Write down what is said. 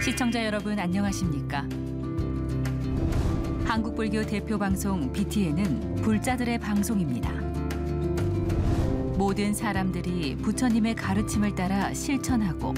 시청자 여러분 안녕하십니까? 한국불교 대표 방송 BTN은 불자들의 방송입니다. 모든 사람들이 부처님의 가르침을 따라 실천하고